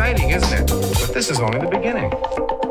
exciting, isn't it? But this is only the beginning.